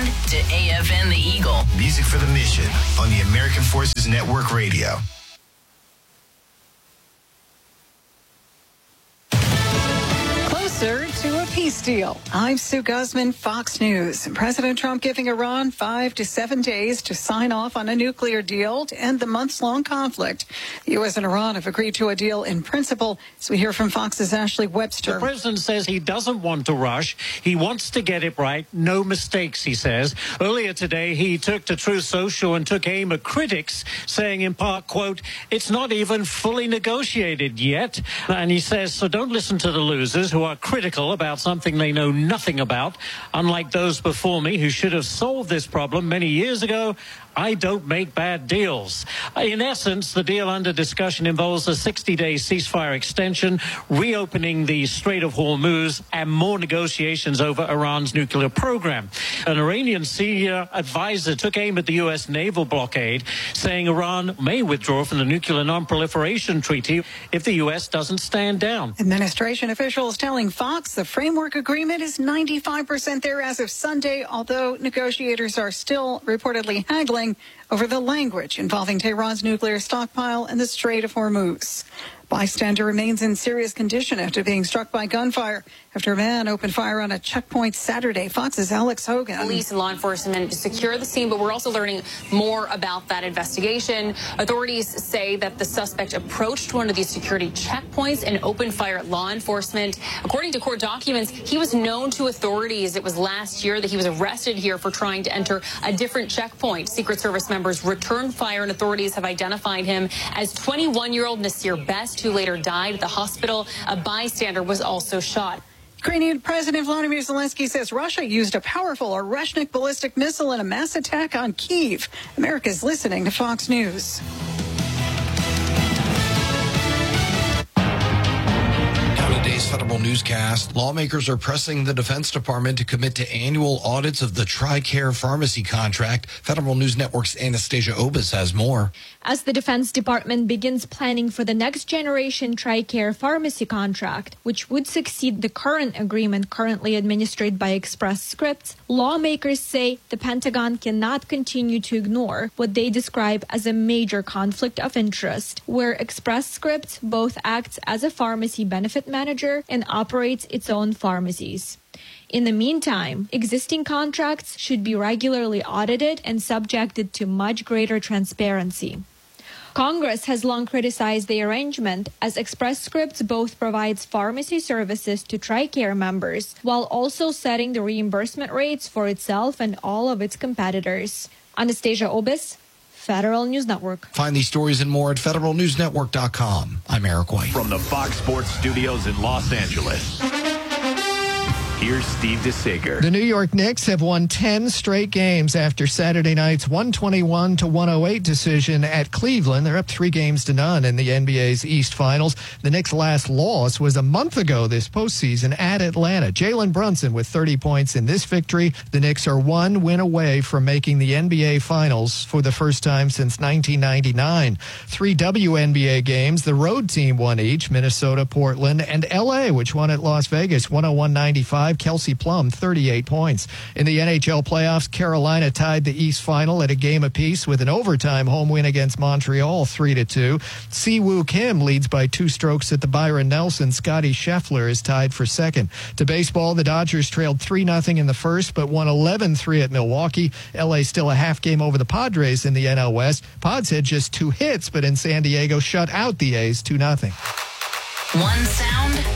to AFN the Eagle. Music for the mission on the American Forces Network Radio. Closer to a peace deal. I'm Sue Guzman, Fox News. President Trump giving Iran 5 to 7 days to sign off on a nuclear deal to end the months-long conflict. The U.S. and Iran have agreed to a deal in principle. So we hear from Fox's Ashley Webster. The president says he doesn't want to rush. He wants to get it right. No mistakes, he says. Earlier today, he took to Truth Social and took aim at critics, saying in part, quote, "It's not even fully negotiated yet." And he says, so don't listen to the losers who are critical about something they know nothing about. Unlike those before me who should have solved this problem many years ago, I don't make bad deals. In essence, the deal under discussion involves a 60-day ceasefire extension, reopening the Strait of Hormuz, and more negotiations over Iran's nuclear program. An Iranian senior advisor took aim at the U.S. naval blockade, saying Iran may withdraw from the Nuclear Non-Proliferation Treaty if the U.S. doesn't stand down. Administration officials telling Fox the framework agreement is 95% there as of Sunday, although negotiators are still reportedly haggling over the language involving Tehran's nuclear stockpile and the Strait of Hormuz. Bystander remains in serious condition after being struck by gunfire after a man opened fire on a checkpoint Saturday. Fox's Alex Hogan. Police and law enforcement secure the scene, but we're also learning more about that investigation. Authorities say that the suspect approached one of these security checkpoints and opened fire at law enforcement. According to court documents, he was known to authorities. It was last year that he was arrested here for trying to enter a different checkpoint. Secret Service members returned fire, and authorities have identified him as 21-year-old Nasir Best, who later died at the hospital. A bystander was also shot. Ukrainian President Volodymyr Zelensky says Russia used a powerful Oreshnik ballistic missile in a mass attack on Kyiv. America's listening to Fox News. Today's Federal Newscast. Lawmakers are pressing the Defense Department to commit to annual audits of the TRICARE pharmacy contract. Federal News Network's Anastasia Obis has more. As the Defense Department begins planning for the next generation TRICARE pharmacy contract, which would succeed the current agreement currently administered by Express Scripts, lawmakers say the Pentagon cannot continue to ignore what they describe as a major conflict of interest, where Express Scripts both acts as a pharmacy benefit manager and operates its own pharmacies. In the meantime, existing contracts should be regularly audited and subjected to much greater transparency. Congress has long criticized the arrangement, as Express Scripts both provides pharmacy services to TRICARE members while also setting the reimbursement rates for itself and all of its competitors. Anastasia Obis, Federal News Network. Find these stories and more at federalnewsnetwork.com. I'm Eric White. From the Fox Sports Studios in Los Angeles, here's Steve DeSager. The New York Knicks have won 10 straight games after Saturday night's 121-108 decision at Cleveland. They're up 3-0 in the NBA's East Finals. The Knicks' last loss was a month ago this postseason at Atlanta. Jalen Brunson with 30 points in this victory. The Knicks are one win away from making the NBA Finals for the first time since 1999. 3 WNBA games. The road team won each, Minnesota, Portland, and L.A., which won at Las Vegas, 101-95. Kelsey Plum, 38 points. In the NHL playoffs, Carolina tied the East Final at a game apiece with an overtime home win against Montreal, 3-2. Siwoo Kim leads by 2 strokes at the Byron Nelson. Scotty Scheffler is tied for second. To baseball, the Dodgers trailed 3-0 in the first, but won 11-3 at Milwaukee. LA still a half game over the Padres in the NL West. Pods had just 2 hits, but in San Diego shut out the A's 2-0. One sound,